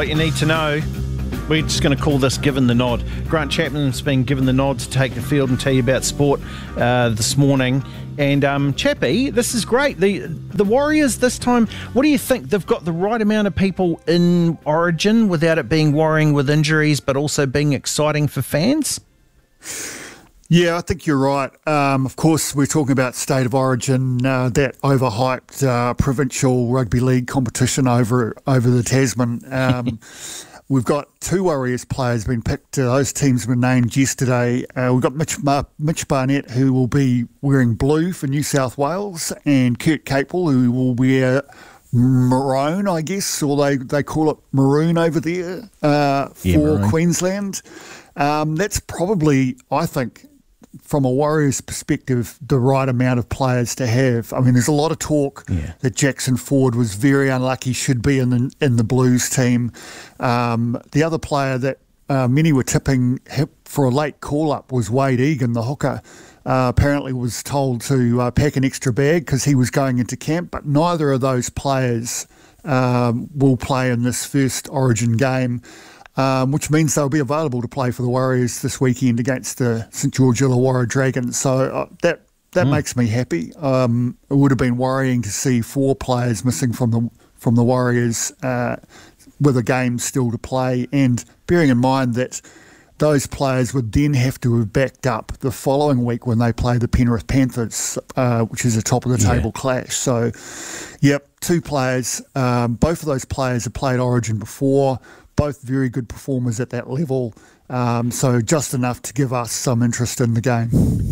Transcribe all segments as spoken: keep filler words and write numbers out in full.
what you need to know. We're just going to call this Given the Nod. Grant Chapman's been given the nod to take the field and tell you about sport uh, this morning. And um, Chappie, this is great. The the Warriors this time, what do you think? They've got the right amount of people in Origin without it being worrying with injuries, but also being exciting for fans? Yeah, I think you're right. Um, of course, we're talking about State of Origin, uh, that overhyped uh, provincial rugby league competition over over the Tasman. Um, we've got two Warriors players being picked. Uh, those teams were named yesterday. Uh, we've got Mitch, Mar- Mitch Barnett, who will be wearing blue for New South Wales, and Kurt Capel, who will wear maroon, I guess, or they, they call it maroon over there uh, for yeah, Queensland. Um, that's probably, I think, from a Warriors perspective, the right amount of players to have. I mean, there's a lot of talk yeah. that Jackson Ford was very unlucky, should be in the, in the Blues team. Um, the other player that uh, many were tipping for a late call-up was Wade Egan, the hooker. Uh, apparently was told to uh, pack an extra bag because he was going into camp, but neither of those players um, will play in this first Origin game. Um, which means they'll be available to play for the Warriors this weekend against the St George Illawarra Dragons. So uh, that that mm. makes me happy. Um, it would have been worrying to see four players missing from the from the Warriors uh, with a game still to play, and bearing in mind that those players would then have to have backed up the following week when they play the Penrith Panthers, uh, which is a top-of-the-table yeah. clash. So, yep, two players. Um, both of those players have played Origin before. Both very good performers at that level, um, so just enough to give us some interest in the game.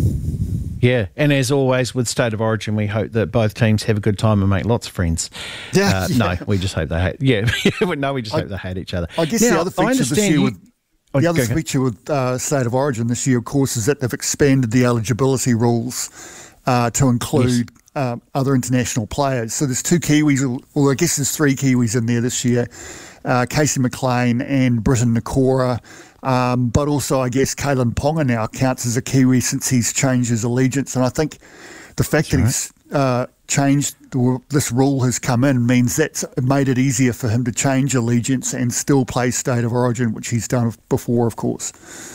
Yeah, and as always with State of Origin, we hope that both teams have a good time and make lots of friends. Yeah, uh, yeah. No, we just hope they hate. Yeah, no, we just I, hope they hate each other. I guess now, the other feature this year with you, the other feature with uh, State of Origin this year, of course, is that they've expanded the eligibility rules uh, to include. Yes. Uh, other international players. So there's two Kiwis, or I guess there's three Kiwis in there this year, uh, Casey McLean and Britton Nakora, um, but also I guess Kalen Ponga now counts as a Kiwi since he's changed his allegiance. And I think the fact That's that right. he's uh, changed, or this rule has come in, means that's made it easier for him to change allegiance and still play State of Origin, which he's done before, of course.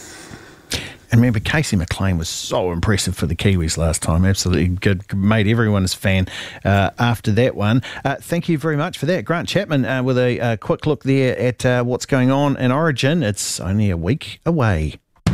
And remember, Casey McLean was so impressive for the Kiwis last time. Absolutely good, made everyone a fan uh, after that one. Uh, thank you very much for that. Grant Chapman uh, with a, a quick look there at uh, what's going on in Origin. It's only a week away.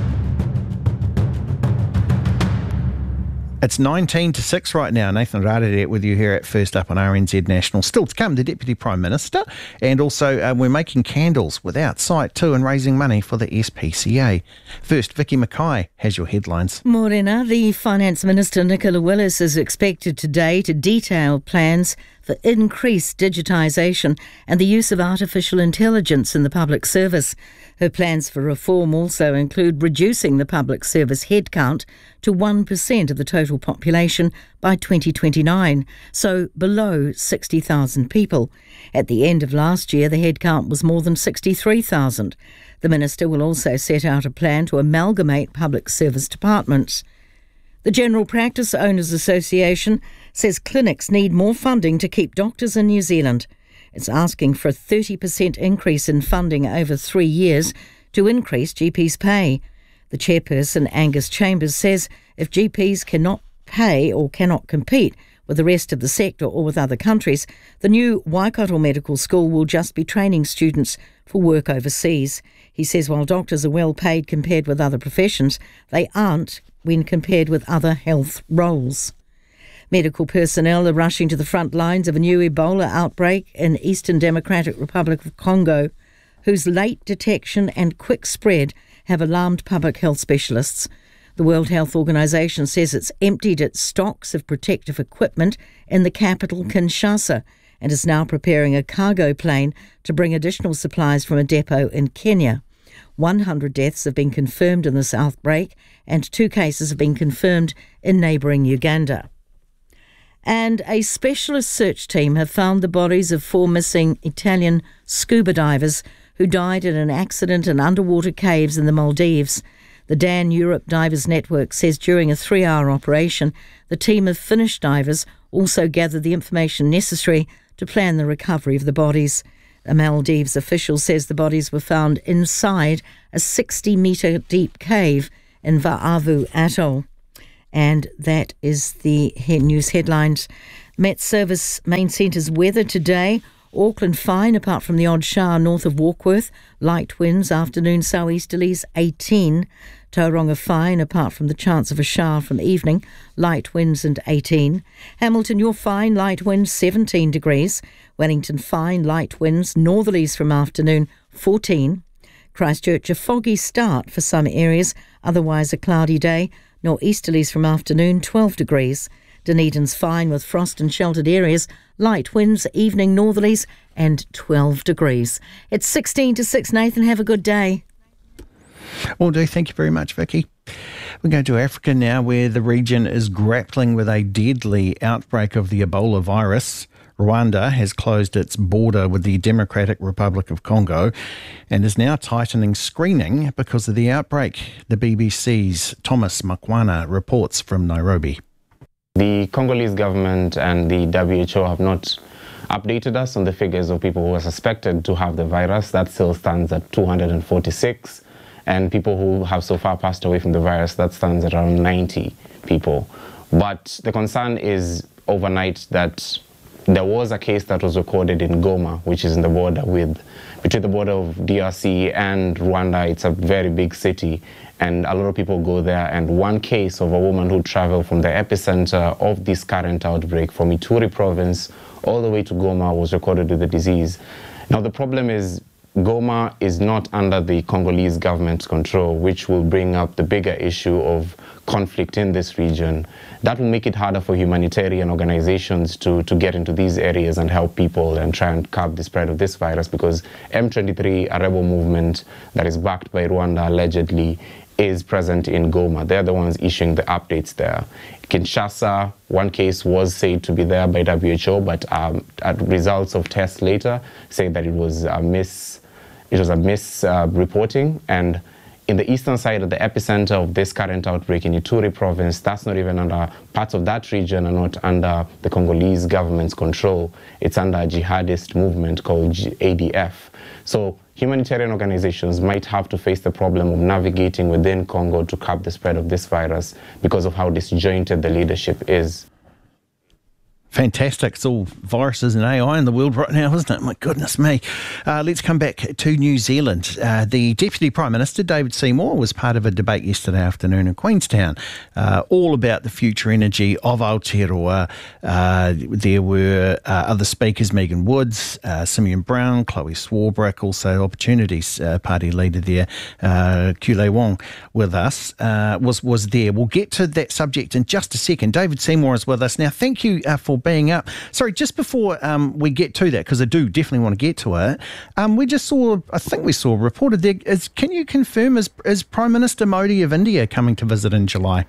It's nineteen to six right now. Nathan Radadet with you here at First Up on R N Z National. Still to come, the Deputy Prime Minister. And also, uh, we're making candles without sight too and raising money for the S P C A. First, Vicky Mackay has your headlines. Morena, the Finance Minister Nicola Willis is expected today to detail plans for increased digitisation and the use of artificial intelligence in the public service. Her plans for reform also include reducing the public service headcount to one percent of the total population by twenty twenty-nine, so below sixty thousand people. At the end of last year, the headcount was more than sixty-three thousand. The Minister will also set out a plan to amalgamate public service departments. The General Practice Owners Association says clinics need more funding to keep doctors in New Zealand. It's asking for a thirty percent increase in funding over three years to increase G Ps' pay. The chairperson, Angus Chambers, says if G Ps cannot pay or cannot compete with the rest of the sector or with other countries, the new Waikato Medical School will just be training students for work overseas. He says while doctors are well paid compared with other professions, they aren't when compared with other health roles. Medical personnel are rushing to the front lines of a new Ebola outbreak in Eastern Democratic Republic of Congo, whose late detection and quick spread have alarmed public health specialists. The World Health Organization says it's emptied its stocks of protective equipment in the capital, Kinshasa, and is now preparing a cargo plane to bring additional supplies from a depot in Kenya. one hundred deaths have been confirmed in this outbreak, and two cases have been confirmed in neighbouring Uganda. And a specialist search team have found the bodies of four missing Italian scuba divers who died in an accident in underwater caves in the Maldives. The Dan Europe Divers Network says during a three-hour operation, the team of Finnish divers also gathered the information necessary to plan the recovery of the bodies. A Maldives official says the bodies were found inside a sixty metre deep cave in Va'avu Atoll. And that is the news headlines. Met Service Main Centre's weather today. Auckland fine apart from the odd shower north of Warkworth. Light winds, afternoon southeasterlies eighteen. Tauranga fine apart from the chance of a shower from evening. Light winds and eighteen. Hamilton, you're fine, light winds seventeen degrees. Wellington fine, light winds, northerlies from afternoon fourteen. Christchurch a foggy start for some areas, otherwise a cloudy day. Northeasterlies from afternoon twelve degrees. Dunedin's fine with frost in sheltered areas, light winds, evening northerlies and twelve degrees. It's sixteen to six, Nathan, have a good day. Will do, thank you very much, Vicky. We're going to Africa now, where the region is grappling with a deadly outbreak of the Ebola virus. Rwanda has closed its border with the Democratic Republic of Congo and is now tightening screening because of the outbreak. The B B C's Thomas Makwana reports from Nairobi. The Congolese government and the W H O have not updated us on the figures of people who are suspected to have the virus. That still stands at two hundred forty-six. And people who have so far passed away from the virus, that stands at around ninety people. But the concern is overnight that there was a case that was recorded in Goma, which is in the border with, between the border of D R C and Rwanda. It's a very big city, and a lot of people go there. And one case of a woman who traveled from the epicenter of this current outbreak from Ituri province all the way to Goma was recorded with the disease. Now, the problem is Goma is not under the Congolese government's control, which will bring up the bigger issue of conflict in this region. That will make it harder for humanitarian organizations to, to get into these areas and help people and try and curb the spread of this virus, because M twenty-three, a rebel movement that is backed by Rwanda allegedly, is present in Goma. They're the ones issuing the updates there. Kinshasa, one case was said to be there by W H O, but um, at results of tests later say that it was a mis, it was a misreporting. Uh, and in the eastern side of the epicenter of this current outbreak in Ituri province, that's not even under, parts of that region are not under the Congolese government's control. It's under a jihadist movement called A D F. So humanitarian organizations might have to face the problem of navigating within Congo to curb the spread of this virus because of how disjointed the leadership is. Fantastic. It's all viruses and A I in the world right now, isn't it? My goodness me. Uh, let's come back to New Zealand. Uh, the Deputy Prime Minister, David Seymour, was part of a debate yesterday afternoon in Queenstown, uh, all about the future energy of Aotearoa. Uh, there were uh, other speakers, Megan Woods, uh, Simeon Brown, Chloe Swarbrick, also Opportunities uh, Party leader there, uh, Kule Wong, with us, uh, was, was there. We'll get to that subject in just a second. David Seymour is with us. Now, thank you uh, for being up. Sorry, just before um, we get to that, because I do definitely want to get to it, um, we just saw, I think we saw reported there, is, can you confirm, is, is Prime Minister Modi of India coming to visit in July?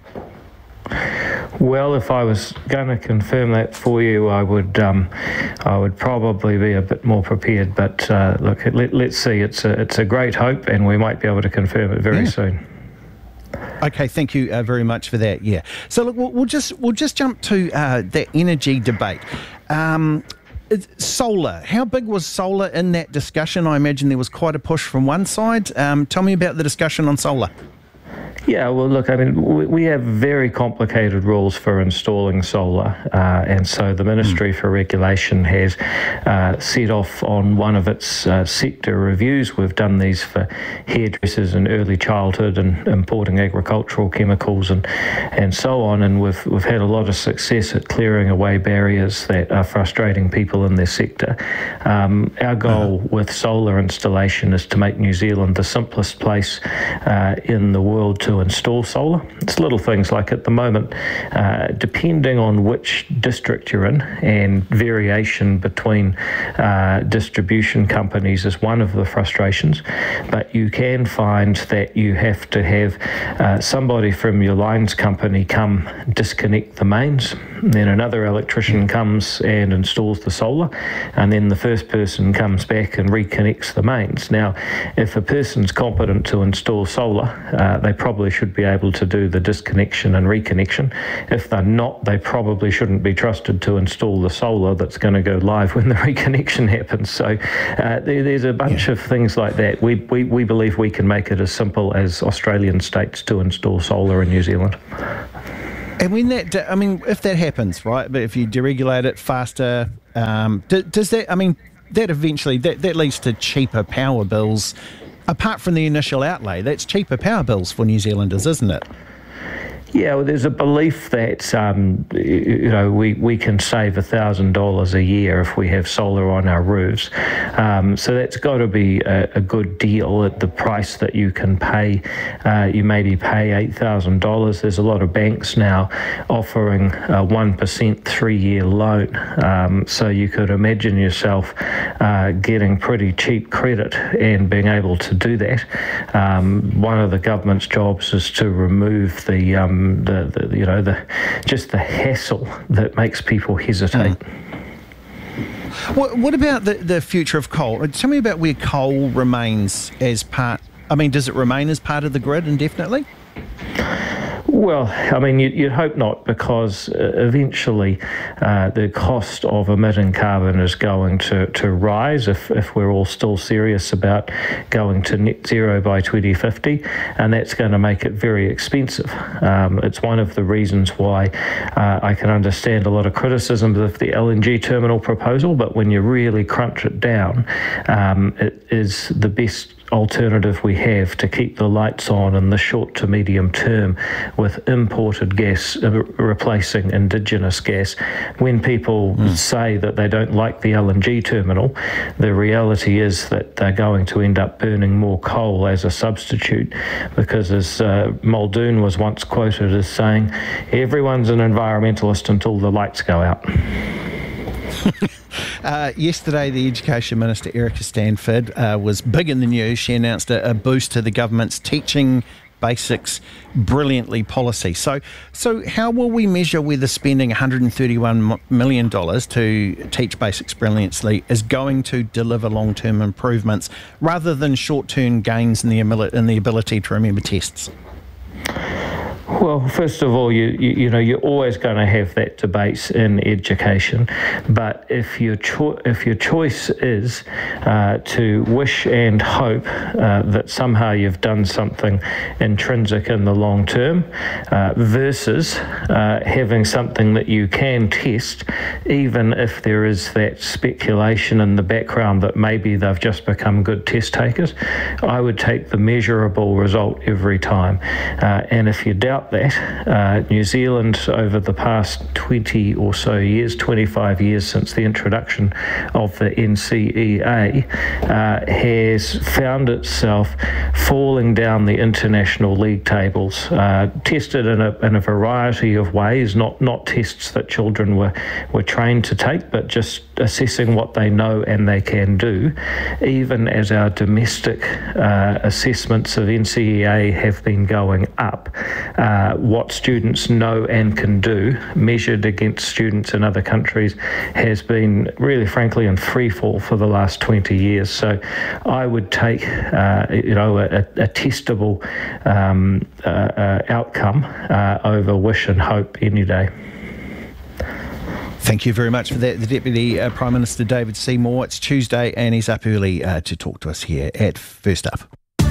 Well, if I was going to confirm that for you, I would um, I would probably be a bit more prepared. But uh, look, let, let's see. It's a, it's a great hope, and we might be able to confirm it very yeah. soon. Okay, thank you uh, very much for that. Yeah. So look, we'll, we'll just we'll just jump to uh, that energy debate. Um, solar. How big was solar in that discussion? I imagine there was quite a push from one side. Um, tell me about the discussion on solar. Yeah, well, look, I mean, we have very complicated rules for installing solar, uh, and so the Ministry mm. for Regulation has uh, set off on one of its uh, sector reviews. We've done these for hairdressers and early childhood and importing agricultural chemicals and and so on, and we've we've had a lot of success at clearing away barriers that are frustrating people in their sector. Um, our goal uh-huh. with solar installation is to make New Zealand the simplest place uh, in the world to install solar. It's little things like at the moment, uh, depending on which district you're in, and variation between uh, distribution companies is one of the frustrations, but you can find that you have to have uh, somebody from your lines company come disconnect the mains, then another electrician comes and installs the solar, and then the first person comes back and reconnects the mains. Now, if a person's competent to install solar, uh, they probably probably should be able to do the disconnection and reconnection. If they're not, they probably shouldn't be trusted to install the solar that's going to go live when the reconnection happens. So uh, there, there's a bunch yeah. of things like that. We, we, we believe we can make it as simple as Australian states to install solar in New Zealand. And when that, I mean, if that happens, right, but if you deregulate it faster, um, does that, I mean, that eventually, that, that leads to cheaper power bills. Apart from the initial outlay, that's cheaper power bills for New Zealanders, isn't it? Yeah, well, there's a belief that um, you know we, we can save a thousand dollars a year if we have solar on our roofs. Um, so that's got to be a, a good deal at the price that you can pay. Uh, you maybe pay eight thousand dollars. There's a lot of banks now offering a one percent three-year loan. Um, so you could imagine yourself uh, getting pretty cheap credit and being able to do that. Um, one of the government's jobs is to remove the um, The, the you know the just the hassle that makes people hesitate. Mm. What, what about the, the future of coal? Tell me about where coal remains as part. I mean, does it remain as part of the grid indefinitely? Well, I mean, you'd hope not, because eventually uh, the cost of emitting carbon is going to, to rise if, if we're all still serious about going to net zero by twenty fifty, and that's going to make it very expensive. Um, it's one of the reasons why uh, I can understand a lot of criticism of the L N G terminal proposal, but when you really crunch it down, um, it is the best alternative we have to keep the lights on in the short to medium term with imported gas uh, replacing indigenous gas. When people mm. say that they don't like the L N G terminal, the reality is that they're going to end up burning more coal as a substitute, because as uh, Muldoon was once quoted as saying, everyone's an environmentalist until the lights go out. Uh, yesterday, the Education Minister, Erica Stanford, uh, was big in the news. She announced a, a boost to the government's Teaching Basics Brilliantly policy. So, so how will we measure whether spending one hundred thirty-one million dollars to teach basics brilliantly is going to deliver long-term improvements rather than short-term gains in the, in the ability to remember tests? Well, first of all, you, you you know you're always going to have that debate in education, but if your cho- if your choice is uh, to wish and hope uh, that somehow you've done something intrinsic in the long term, uh, versus uh, having something that you can test, even if there is that speculation in the background that maybe they've just become good test takers, I would take the measurable result every time. Uh, and if you doubt that, uh, New Zealand over the past twenty or so years, twenty-five years since the introduction of the N C E A, uh, has found itself falling down the international league tables, uh, tested in a, in a variety of ways, not, not tests that children were, were trained to take, but just assessing what they know and they can do, even as our domestic uh, assessments of N C E A have been going up. Uh, what students know and can do, measured against students in other countries, has been really, frankly, in free fall for the last twenty years. So I would take, uh, you know, a, a testable um, uh, uh, outcome uh, over wish and hope any day. Thank you very much for that, the Deputy uh, Prime Minister David Seymour. It's Tuesday and he's up early uh, to talk to us here at First Up.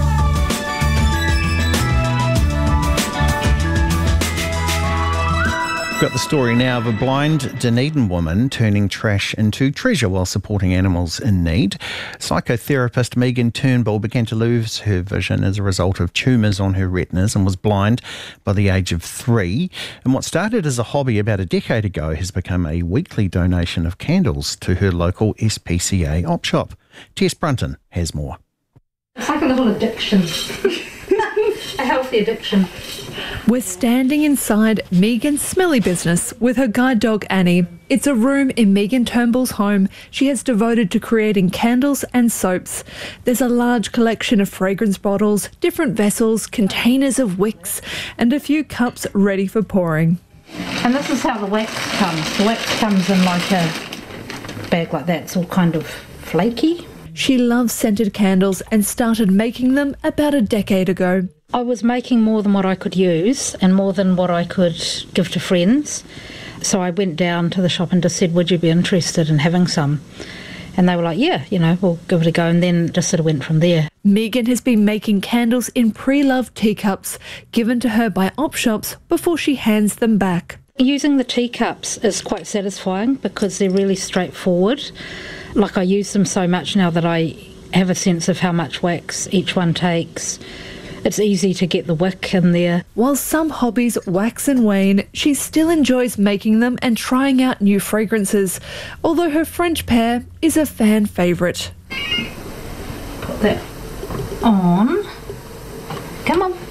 Got the story now of a blind Dunedin woman turning trash into treasure while supporting animals in need. Psychotherapist Megan Turnbull began to lose her vision as a result of tumours on her retinas and was blind by the age of three. And what started as a hobby about a decade ago has become a weekly donation of candles to her local S P C A op shop. Tess Brunton has more. It's like a little addiction, a healthy addiction. We're standing inside Megan's smelly business with her guide dog Annie. It's a room in Megan Turnbull's home she has devoted to creating candles and soaps. There's a large collection of fragrance bottles, different vessels, containers of wicks, and a few cups ready for pouring. And this is how the wax comes. The wax comes in like a bag like that. It's all kind of flaky. She loves scented candles and started making them about a decade ago. I was making more than what I could use and more than what I could give to friends. So I went down to the shop and just said, would you be interested in having some? And they were like, yeah, you know, we'll give it a go. And then just sort of went from there. Megan has been making candles in pre-loved teacups given to her by op shops before she hands them back. Using the teacups is quite satisfying because they're really straightforward. Like I use them so much now that I have a sense of how much wax each one takes. It's easy to get the wick in there. While some hobbies wax and wane, she still enjoys making them and trying out new fragrances, although her French pear is a fan favourite. Put that on. Come on.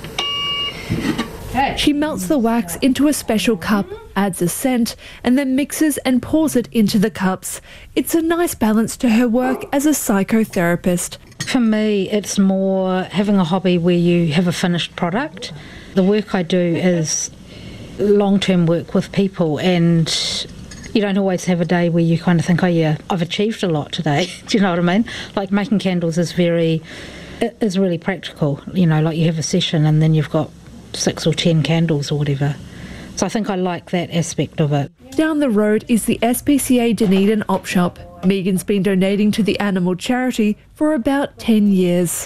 Hey. She melts the wax into a special cup, adds a scent, and then mixes and pours it into the cups. It's a nice balance to her work as a psychotherapist. For me, it's more having a hobby where you have a finished product. The work I do is long-term work with people, and you don't always have a day where you kind of think, oh yeah, I've achieved a lot today. Do you know what I mean? Like making candles is very, it is really practical. You know, like you have a session and then you've got six or ten candles or whatever. So I think I like that aspect of it. Down the road is the S P C A Dunedin Op Shop. Megan's been donating to the animal charity for about ten years.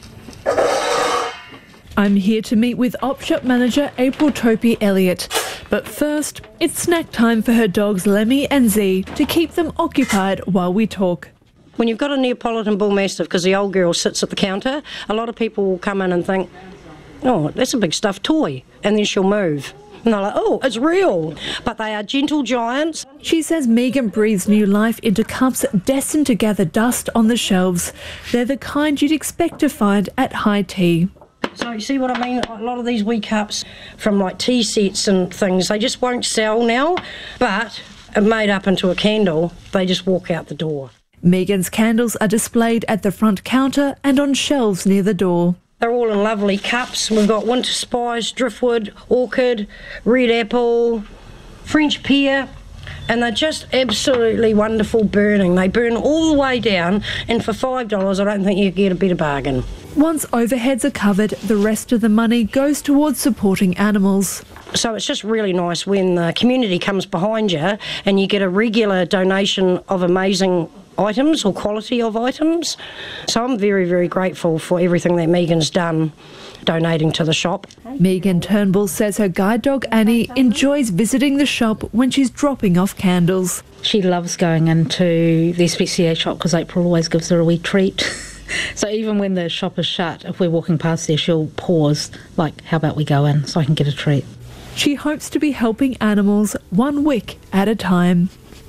I'm here to meet with Op Shop manager April Topi Elliott. But first, it's snack time for her dogs Lemmy and Z to keep them occupied while we talk. When you've got a Neapolitan Bull Mastiff, because the old girl sits at the counter, a lot of people will come in and think, oh, that's a big stuffed toy, and then she'll move. And they're like, oh, it's real. But they are gentle giants. She says Megan breathes new life into cups destined to gather dust on the shelves. They're the kind you'd expect to find at high tea. So you see what I mean? A lot of these wee cups from like tea sets and things, they just won't sell now. But made up into a candle, they just walk out the door. Megan's candles are displayed at the front counter and on shelves near the door. They're all in lovely cups. We've got winter spice, driftwood, orchid, red apple, French pear, and they're just absolutely wonderful burning. They burn all the way down, and for five dollars I don't think you get a better bargain. Once overheads are covered, the rest of the money goes towards supporting animals. So it's just really nice when the community comes behind you and you get a regular donation of amazing items or quality of items. So I'm very, very grateful for everything that Megan's done donating to the shop. Megan Turnbull says her guide dog Annie enjoys visiting the shop when she's dropping off candles. She loves going into the S P C A shop because April always gives her a wee treat. So even when the shop is shut, if we're walking past there, she'll pause, like, how about we go in so I can get a treat. She hopes to be helping animals one wick at a time.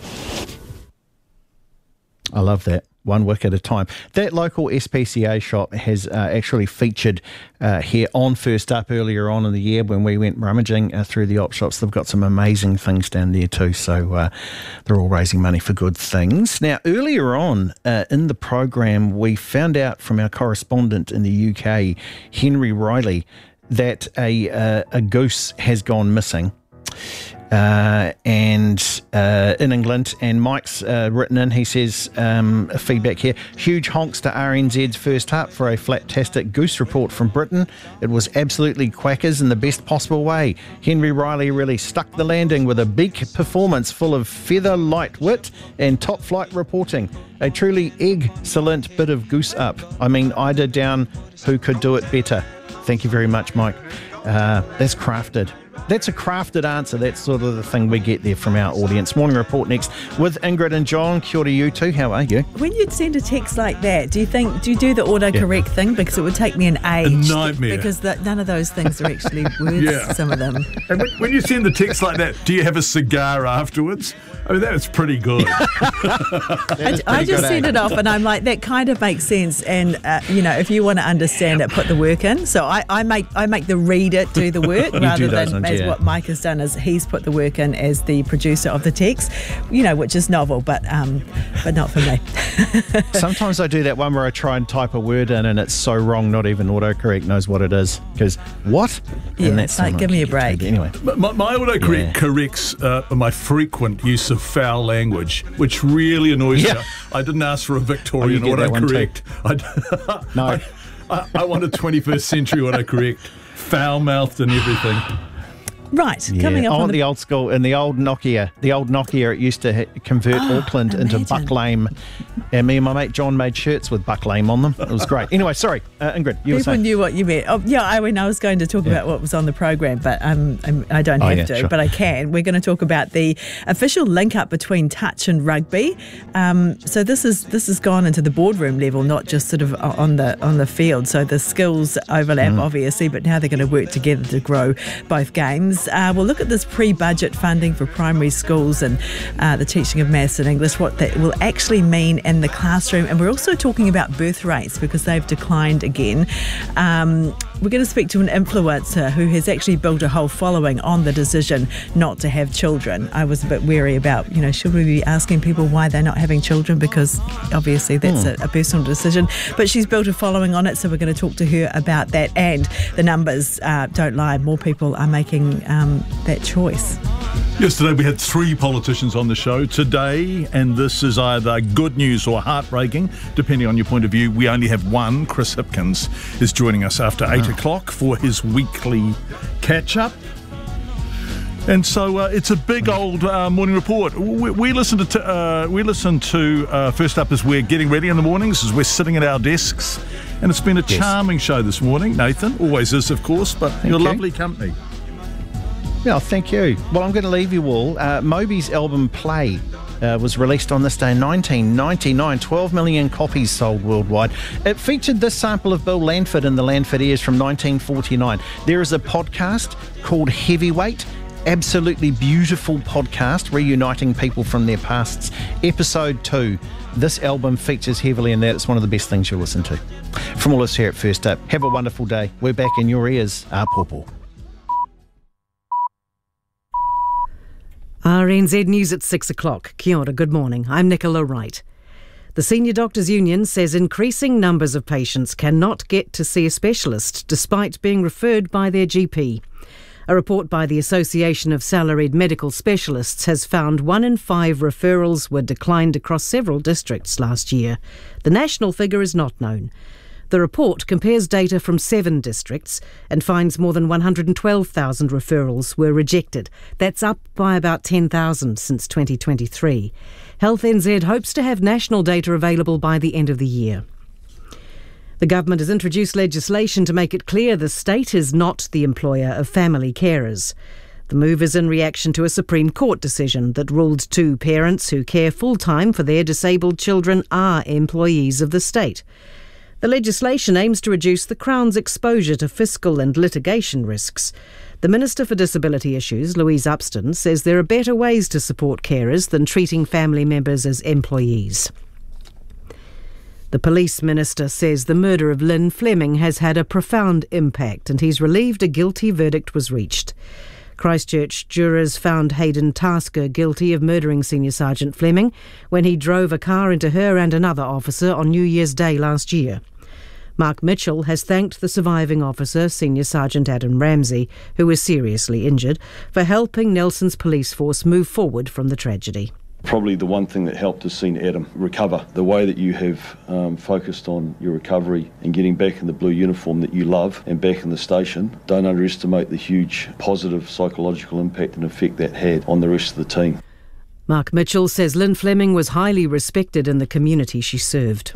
I love that. One wick at a time. That local S P C A shop has uh, actually featured uh, here on First Up earlier on in the year when we went rummaging uh, through the op shops. They've got some amazing things down there too, so uh, they're all raising money for good things. Now, earlier on uh, in the program, we found out from our correspondent in the U K, Henry Riley, that a, uh, a goose has gone missing. Uh, and uh, in England, and Mike's uh, written in, he says, um, feedback here, huge honks to R N Z's First Up for a flat-tastic goose report from Britain. It was absolutely quackers in the best possible way. Henry Riley really stuck the landing with a big performance full of feather light wit and top-flight reporting. A truly excellent bit of goose up. I mean, Ida down, who could do it better? Thank you very much, Mike. Uh, that's crafted. That's a crafted answer. That's sort of the thing we get there from our audience. Morning Report next with Ingrid and John. Kia ora you two. How are you? When you'd send a text like that, do you think, do you do the autocorrect yeah. thing? Because it would take me an age. A nightmare. Because the, none of those things are actually words, yeah. some of them. And when, when you send the text like that, do you have a cigar afterwards? I mean, that's pretty good. I, I just send it off and I'm like, that kind of makes sense. And, uh, you know, if you want to understand it, put the work in. So I, I make I make the reader do the work rather than as yeah. what Mike has done is he's put the work in as the producer of the text, you know, which is novel, but um, but not for me. Sometimes I do that one where I try and type a word in and it's so wrong, not even autocorrect knows what it is. Because, what? Yeah, and that's like, give me a break. Anyway. My, my autocorrect yeah. corrects uh, my frequent use of foul language, which really annoys yeah. me. I didn't ask for a Victorian oh, autocorrect. I, no. I, I, I want a twenty-first century autocorrect, foul-mouthed and everything. Right, Yeah. coming up on on the, the, old school, in the old Nokia, the old Nokia, it used to hit, convert Oh, Auckland into imagine. Buck Lane, and me and my mate John made shirts with Buck Lane on them. It was great. Anyway, sorry, uh, Ingrid, you were people saying. knew what you meant. Oh, yeah, I mean, I was going to talk Yeah. about what was on the program, but um, I'm, I don't Oh, have yeah, to, sure. but I can. We're going to talk about the official link-up between touch and rugby. Um, so this is this has gone into the boardroom level, not just sort of on the on the field. So the skills overlap, Mm. obviously, but now they're going to work together to grow both games. Uh, we'll look at this pre-budget funding for primary schools and uh, the teaching of maths and English, what that will actually mean in the classroom. And we're also talking about birth rates because they've declined again. Um, we're going to speak to an influencer who has actually built a whole following on the decision not to have children. I was a bit wary about, you know, should we be asking people why they're not having children, because obviously that's Mm. a, a personal decision. But she's built a following on it, so we're going to talk to her about that. And the numbers uh, don't lie. More people are making um, that choice. Yesterday we had three politicians on the show. Today, and this is either good news or heartbreaking, depending on your point of view, we only have one. Chris Hipkins is joining us after eight o'clock for his weekly catch-up. And so uh, it's a big old uh, morning report. We, we listen to, t- uh, we listen to uh, first up as we're getting ready in the mornings, as we're sitting at our desks. And it's been a Yes. charming show this morning, Nathan. Always is, of course, but Thank your you. lovely company. Yeah, thank you. Well, I'm going to leave you all. Uh, Moby's album Play uh, was released on this day in nineteen ninety-nine. twelve million copies sold worldwide. It featured this sample of Bill Lanford in the Lanford Ears from nineteen forty-nine. There is a podcast called Heavyweight. Absolutely beautiful podcast reuniting people from their pasts. Episode two. This album features heavily in that. It's one of the best things you'll listen to. From all of us here at First Up, have a wonderful day. We're back in your ears. Ah, pawpaw. R N Z News at six o'clock. Kia ora, good morning. I'm Nicola Wright. The Senior Doctors Union says increasing numbers of patients cannot get to see a specialist despite being referred by their G P. A report by the Association of Salaried Medical Specialists has found one in five referrals were declined across several districts last year. The national figure is not known. The report compares data from seven districts and finds more than one hundred twelve thousand referrals were rejected. That's up by about ten thousand since twenty twenty-three. Health N Z hopes to have national data available by the end of the year. The government has introduced legislation to make it clear the state is not the employer of family carers. The move is in reaction to a Supreme Court decision that ruled two parents who care full-time for their disabled children are employees of the state. The legislation aims to reduce the Crown's exposure to fiscal and litigation risks. The Minister for Disability Issues, Louise Upston, says there are better ways to support carers than treating family members as employees. The Police Minister says the murder of Lynn Fleming has had a profound impact and he's relieved a guilty verdict was reached. Christchurch jurors found Hayden Tasker guilty of murdering Senior Sergeant Fleming when he drove a car into her and another officer on New Year's Day last year. Mark Mitchell has thanked the surviving officer, Senior Sergeant Adam Ramsey, who was seriously injured, for helping Nelson's police force move forward from the tragedy. Probably the one thing that helped has seen Adam recover. The way that you have um, focused on your recovery and getting back in the blue uniform that you love and back in the station, don't underestimate the huge positive psychological impact and effect that had on the rest of the team. Mark Mitchell says Lynn Fleming was highly respected in the community she served.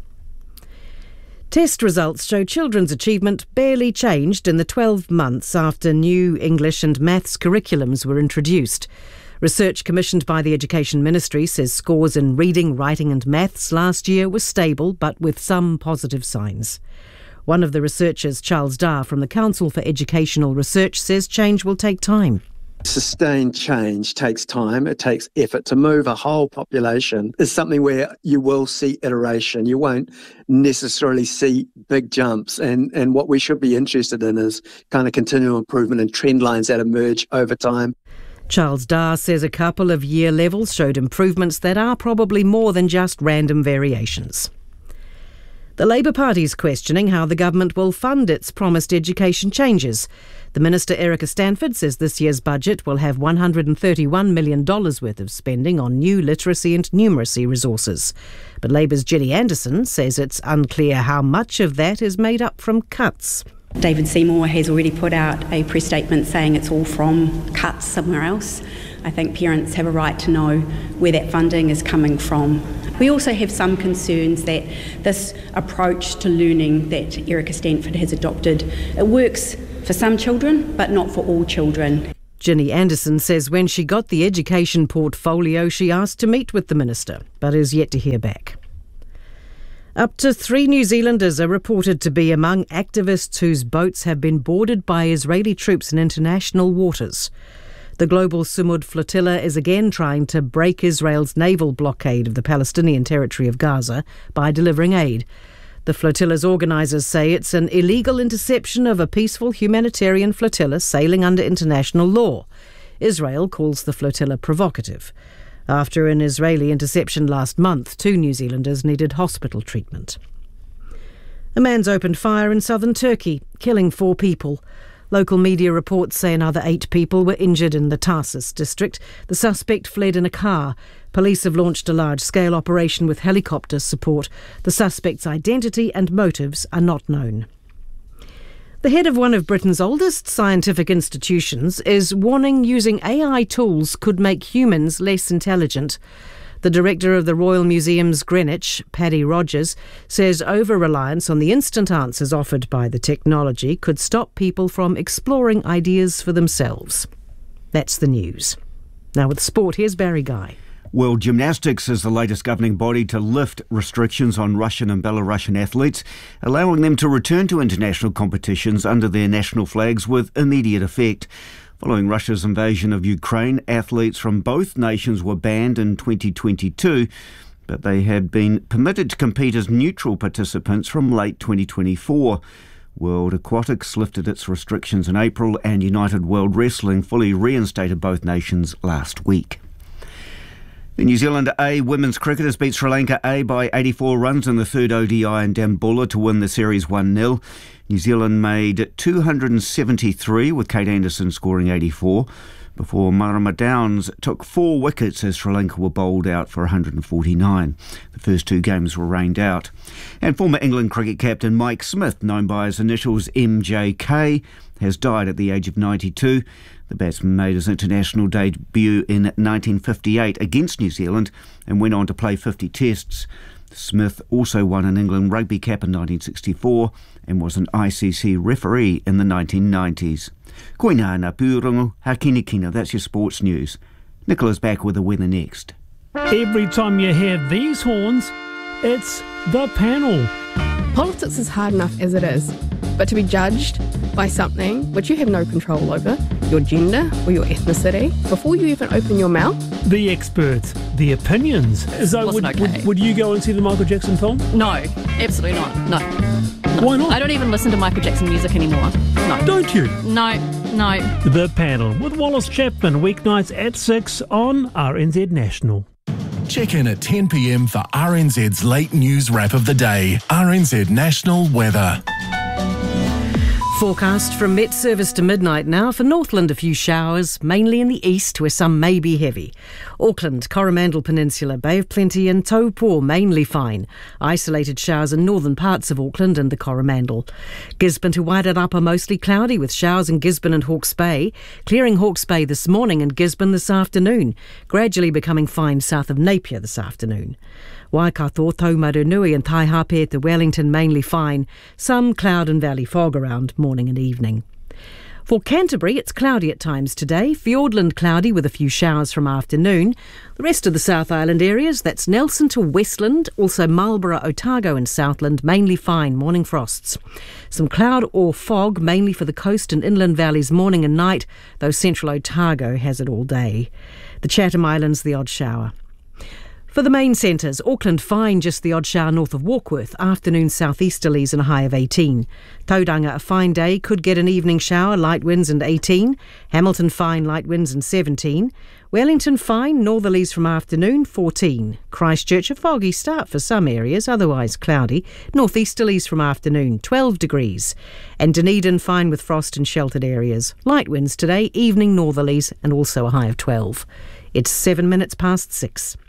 Test results show children's achievement barely changed in the twelve months after new English and maths curriculums were introduced. Research commissioned by the Education Ministry says scores in reading, writing and maths last year were stable but with some positive signs. One of the researchers, Charles Dar from the Council for Educational Research, says change will take time. Sustained change takes time, it takes effort. To move a whole population is something where you will see iteration. You won't necessarily see big jumps. And, and what we should be interested in is kind of continual improvement and trend lines that emerge over time. Charles Dar says a couple of year levels showed improvements that are probably more than just random variations. The Labour Party's questioning how the government will fund its promised education changes. The Minister, Erica Stanford, says this year's budget will have one hundred thirty-one million dollars worth of spending on new literacy and numeracy resources. But Labour's Ginny Anderson says it's unclear how much of that is made up from cuts. David Seymour has already put out a press statement saying it's all from cuts somewhere else. I think parents have a right to know where that funding is coming from. We also have some concerns that this approach to learning that Erica Stanford has adopted, it works for some children, but not for all children. Ginny Anderson says when she got the education portfolio, she asked to meet with the minister, but is yet to hear back. Up to three New Zealanders are reported to be among activists whose boats have been boarded by Israeli troops in international waters. The global Sumud flotilla is again trying to break Israel's naval blockade of the Palestinian territory of Gaza by delivering aid. The flotilla's organisers say it's an illegal interception of a peaceful humanitarian flotilla sailing under international law. Israel calls the flotilla provocative. After an Israeli interception last month, two New Zealanders needed hospital treatment. A man's opened fire in southern Turkey, killing four people. Local media reports say another eight people were injured in the Tarsus district. The suspect fled in a car. Police have launched a large-scale operation with helicopter support. The suspect's identity and motives are not known. The head of one of Britain's oldest scientific institutions is warning using A I tools could make humans less intelligent. The director of the Royal Museum's Greenwich, Paddy Rogers, says over-reliance on the instant answers offered by the technology could stop people from exploring ideas for themselves. That's the news. Now with sport, here's Barry Guy. World Gymnastics is the latest governing body to lift restrictions on Russian and Belarusian athletes, allowing them to return to international competitions under their national flags with immediate effect. Following Russia's invasion of Ukraine, athletes from both nations were banned in twenty twenty-two, but they had been permitted to compete as neutral participants from late twenty twenty-four. World Aquatics lifted its restrictions in April, and United World Wrestling fully reinstated both nations last week. The New Zealand A women's cricketers beat Sri Lanka A by eighty-four runs in the third O D I in Dambulla to win the series one nil. New Zealand made two hundred seventy-three, with Kate Anderson scoring eighty-four, before Marama Downs took four wickets as Sri Lanka were bowled out for one hundred forty-nine. The first two games were rained out. And former England cricket captain Mike Smith, known by his initials M J K, has died at the age of ninety-two. The batsman made his international debut in nineteen fifty-eight against New Zealand and went on to play fifty tests. Smith also won an England rugby cap in nineteen sixty-four and was an I C C referee in the nineteen nineties. Koina na pūrongo, hakinikina, that's your sports news. Nicola's back with the weather next. Every time you hear these horns, it's the panel. Politics is hard enough as it is, but to be judged by something which you have no control over, your gender or your ethnicity, before you even open your mouth. The experts, the opinions. So would, okay. would, would you go and see the Michael Jackson film? No, absolutely not. No. no. Why not? I don't even listen to Michael Jackson music anymore. No. Don't you? No, no. The Panel with Wallace Chapman, weeknights at six on R N Z National. Check in at ten p m for R N Z's late news wrap of the day. R N Z National Weather. Forecast from Met Service to midnight now. For Northland, a few showers, mainly in the east, where some may be heavy. Auckland, Coromandel Peninsula, Bay of Plenty and Taupo, mainly fine. Isolated showers in northern parts of Auckland and the Coromandel. Gisborne to Wairarapa, mostly cloudy, with showers in Gisborne and Hawke's Bay. Clearing Hawke's Bay this morning and Gisborne this afternoon. Gradually becoming fine south of Napier this afternoon. Waikato, Taumarunui and Taihape to Wellington mainly fine. Some cloud and valley fog around morning and evening. For Canterbury, it's cloudy at times today. Fiordland cloudy with a few showers from afternoon. The rest of the South Island areas, that's Nelson to Westland, also Marlborough, Otago and Southland, mainly fine, morning frosts. Some cloud or fog, mainly for the coast and inland valleys morning and night, though central Otago has it all day. The Chatham Islands, the odd shower. For the main centres, Auckland fine just the odd shower north of Warkworth, afternoon southeasterlies and a high of eighteen. Tauranga a fine day, could get an evening shower, light winds and eighteen. Hamilton fine, light winds and seventeen. Wellington fine, northerlies from afternoon, fourteen. Christchurch a foggy start for some areas, otherwise cloudy. Northeasterlies from afternoon, twelve degrees. And Dunedin fine with frost in sheltered areas. Light winds today, evening northerlies and also a high of twelve. It's seven minutes past six.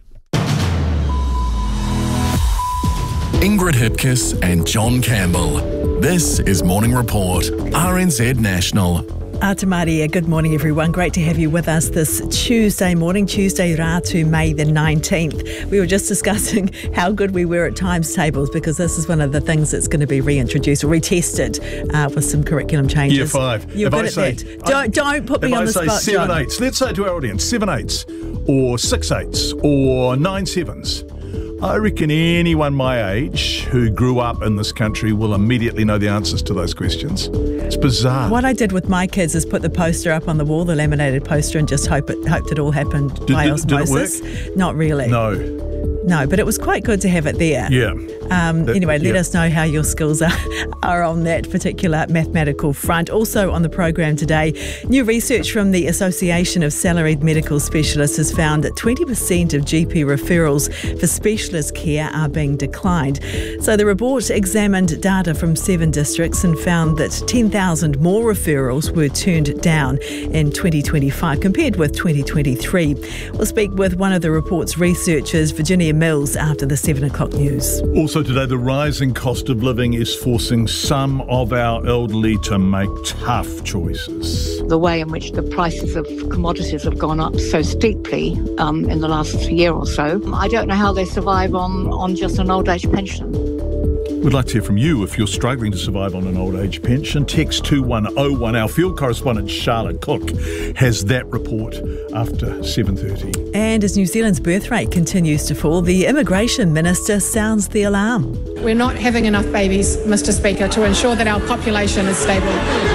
Ingrid Hipkiss and John Campbell. This is Morning Report, R N Z National. Ata Maria, good morning everyone. Great to have you with us this Tuesday morning, Tuesday Ratu, May the nineteenth. We were just discussing how good we were at times tables because this is one of the things that's going to be reintroduced or retested uh, with some curriculum changes. Year five. You're if good I at say, that. Don't, don't put me if on I the say spot, seven John. eights, let's say to our audience, seven eights or six eights or nine sevens. I reckon anyone my age who grew up in this country will immediately know the answers to those questions. It's bizarre. What I did with my kids is put the poster up on the wall, the laminated poster, and just hope it hoped it all happened Did- by did- osmosis. did it work? Not really. No. No, but it was quite good to have it there. Yeah. Um, That- anyway, let yeah. us know how your skills are, are on that particular mathematical front. Also on the program today, new research from the Association of Salaried Medical Specialists has found that twenty percent of G P referrals for specialist care are being declined. So the report examined data from seven districts and found that ten thousand more referrals were turned down in twenty twenty-five compared with twenty twenty-three. We'll speak with one of the report's researchers, Virginia Mills, after the seven o'clock news. Also today, the rising cost of living is forcing some of our elderly to make tough choices. The way in which the prices of commodities have gone up so steeply um, in the last year or so, I don't know how they survive on, on just an old age pension. We'd like to hear from you if you're struggling to survive on an old age pension. Text two one oh one. Our field correspondent Charlotte Cook has that report after seven thirty. And as New Zealand's birth rate continues to fall, the Immigration Minister sounds the alarm. We're not having enough babies, Mister Speaker, to ensure that our population is stable.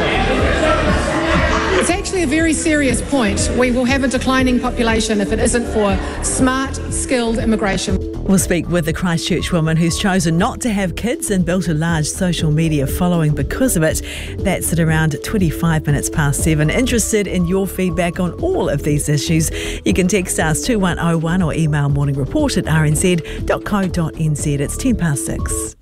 It's actually a very serious point. We will have a declining population if it isn't for smart, skilled immigration. We'll speak with the Christchurch woman who's chosen not to have kids and built a large social media following because of it. That's at around twenty-five minutes past seven. Interested in your feedback on all of these issues? You can text us two one oh one or email morningreport at r n z dot co dot n z. It's ten past six.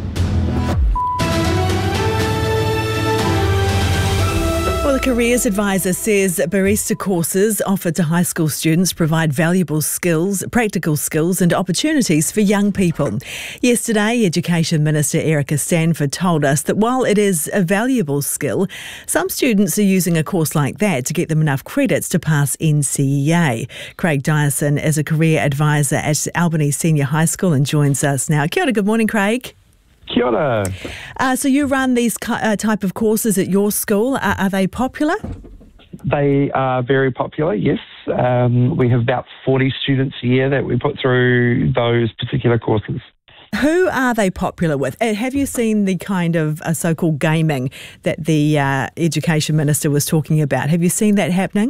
Well, the Careers Advisor says that barista courses offered to high school students provide valuable skills, practical skills and opportunities for young people. Yesterday, Education Minister Erica Stanford told us that while it is a valuable skill, some students are using a course like that to get them enough credits to pass N C E A. Craig Dyson is a career advisor at Albany Senior High School and joins us now. Kia ora, good morning, Craig. Kia ora. Uh, so you run these uh, type of courses at your school. Are, are they popular? They are very popular, yes. Um, we have about forty students a year that we put through those particular courses. Who are they popular with? Uh, Have you seen the kind of uh, so-called gaming that the uh, Education Minister was talking about? Have you seen that happening?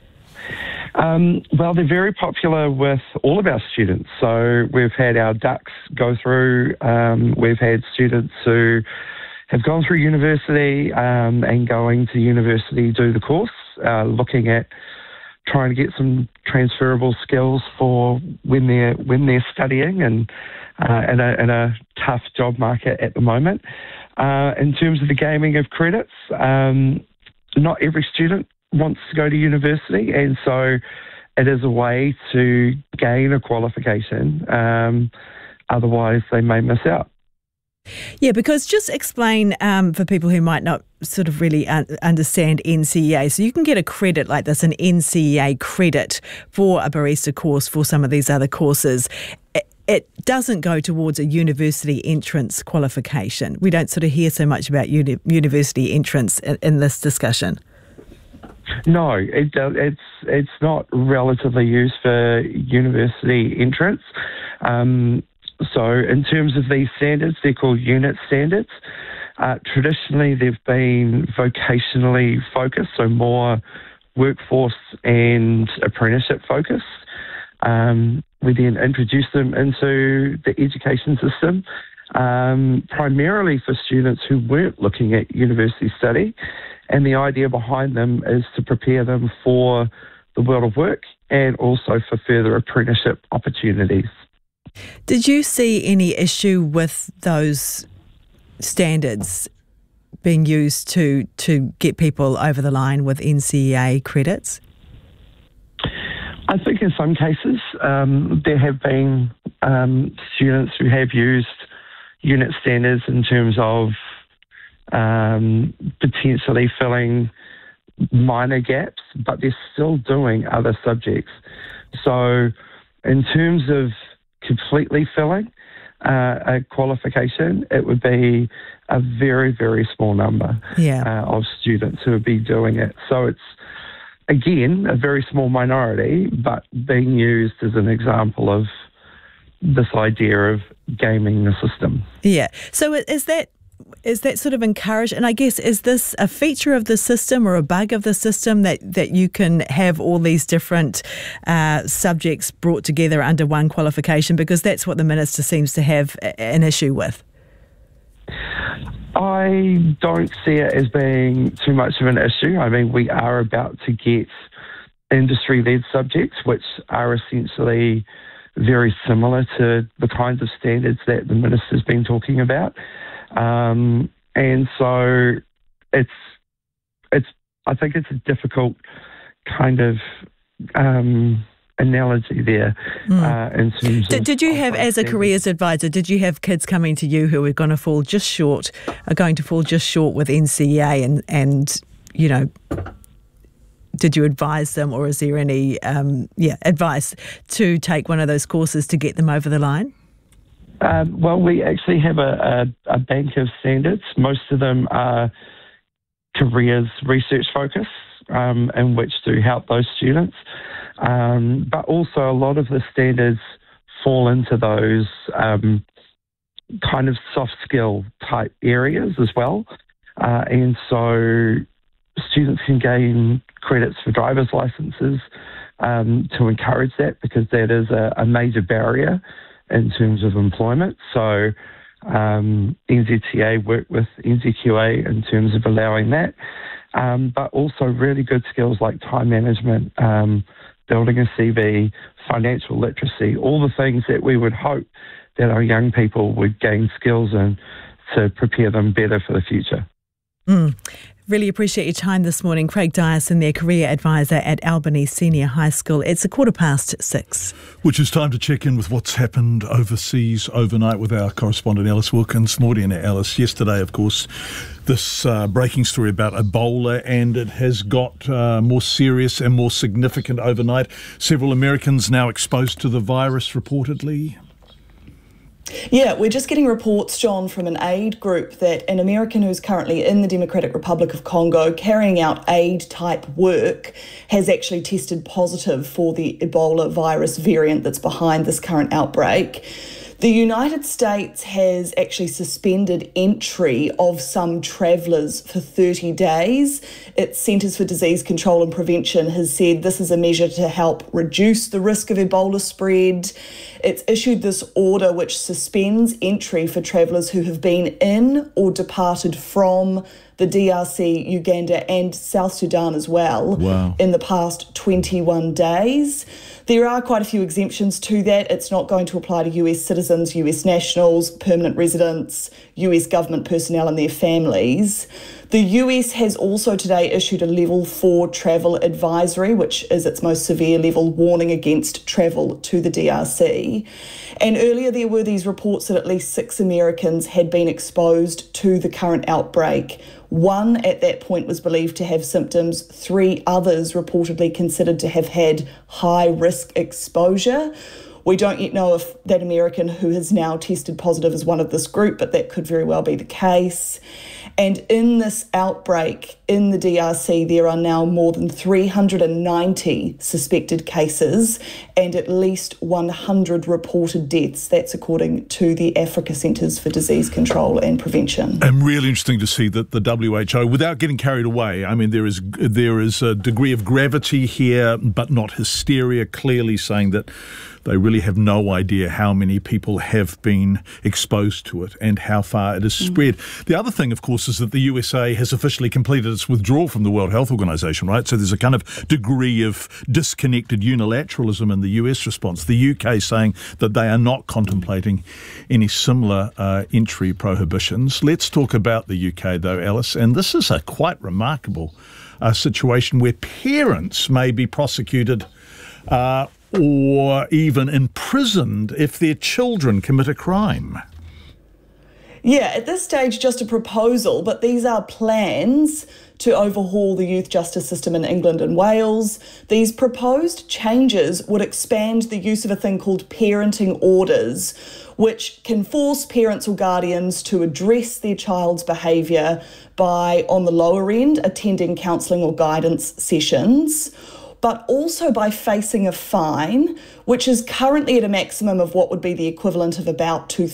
Um, well, they're very popular with all of our students. So we've had our ducks go through. Um, we've had students who have gone through university um, and going to university do the course, uh, looking at trying to get some transferable skills for when they're when they're studying and uh, in, a, in a tough job market at the moment. Uh, in terms of the gaming of credits, um, not every student wants to go to university, and so it is a way to gain a qualification. Um, otherwise, they may miss out. Yeah, because just explain um, for people who might not sort of really un- understand N C E A. So you can get a credit like this, an N C E A credit for a barista course for some of these other courses. It, it doesn't go towards a university entrance qualification. We don't sort of hear so much about uni- university entrance in, in this discussion. No, it, uh, it's it's not relatively used for university entrance. Um, so in terms of these standards, they're called unit standards. Uh, traditionally, they've been vocationally focused, so more workforce and apprenticeship focused. Um, we then introduced them into the education system, um, primarily for students who weren't looking at university study. And the idea behind them is to prepare them for the world of work and also for further apprenticeship opportunities. Did you see any issue with those standards being used to to get people over the line with N C E A credits? I think in some cases um, there have been um, students who have used unit standards in terms of um, potentially filling minor gaps, but they're still doing other subjects. So in terms of completely filling uh, a qualification, it would be a very, very small number yeah. uh, of students who would be doing it. So it's, again, a very small minority, but being used as an example of this idea of gaming the system. Yeah. So is that is that sort of encouraged? And I guess, is this a feature of the system or a bug of the system that, that you can have all these different uh, subjects brought together under one qualification? Because that's what the Minister seems to have an issue with. I don't see it as being too much of an issue. I mean, we are about to get industry-led subjects, which are essentially very similar to the kinds of standards that the Minister's been talking about. Um, and so it's, it's, I think it's a difficult kind of um, analogy there mm. uh, in terms did, of... Did you have, as a careers advisor, did you have kids coming to you who were going to fall just short, are going to fall just short with N C E A and, and you know, did you advise them, or is there any um, yeah advice to take one of those courses to get them over the line? Um, well, we actually have a, a, a bank of standards. Most of them are careers research focused, um, in which to help those students. Um, but also a lot of the standards fall into those um, kind of soft skill type areas as well. Uh, and so students can gain credits for driver's licenses um, to encourage that, because that is a, a major barrier in terms of employment. So um, N Z T A work with N Z Q A in terms of allowing that, um, but also really good skills like time management, um, building a C V, financial literacy, all the things that we would hope that our young people would gain skills in to prepare them better for the future. Mm. Really appreciate your time this morning. Craig Dyson, their career advisor at Albany Senior High School. It's a quarter past six. Which is time to check in with what's happened overseas overnight with our correspondent Alice Wilkins. Morning, Alice. Yesterday, of course, this uh, breaking story about Ebola, and it has got uh, more serious and more significant overnight. Several Americans now exposed to the virus, reportedly. Yeah, we're just getting reports, John, from an aid group that an American who's currently in the Democratic Republic of Congo carrying out aid-type work has actually tested positive for the Ebola virus variant that's behind this current outbreak. The United States has actually suspended entry of some travellers for thirty days. Its Centres for Disease Control and Prevention has said this is a measure to help reduce the risk of Ebola spread. It's issued this order which suspends entry for travellers who have been in or departed from the D R C, Uganda and South Sudan as well wow. in the past twenty-one days. There are quite a few exemptions to that. It's not going to apply to U S citizens, U S nationals, permanent residents, U S government personnel and their families. The U S has also today issued a level four travel advisory, which is its most severe level, warning against travel to the D R C. And earlier there were these reports that at least six Americans had been exposed to the current outbreak. One at that point was believed to have symptoms. Three others reportedly considered to have had high risk exposure. We don't yet know if that American who has now tested positive is one of this group, but that could very well be the case. And in this outbreak in the D R C, there are now more than three hundred ninety suspected cases and at least one hundred reported deaths. That's according to the Africa Centres for Disease Control and Prevention. And really interesting to see that the W H O, without getting carried away, I mean, there is there is a degree of gravity here, but not hysteria, clearly saying that they really have no idea how many people have been exposed to it and how far it has mm. spread. The other thing, of course, is that the U S A has officially completed its withdrawal from the World Health Organization, right? So there's a kind of degree of disconnected unilateralism in the U S response. The U K saying that they are not contemplating any similar uh, entry prohibitions. Let's talk about the U K, though, Alice, and this is a quite remarkable uh, situation where parents may be prosecuted uh, or even imprisoned if their children commit a crime. Yeah, at this stage, just a proposal, but these are plans to overhaul the youth justice system in England and Wales. These proposed changes would expand the use of a thing called parenting orders, which can force parents or guardians to address their child's behaviour by, on the lower end, attending counselling or guidance sessions, but also by facing a fine, which is currently at a maximum of what would be the equivalent of about two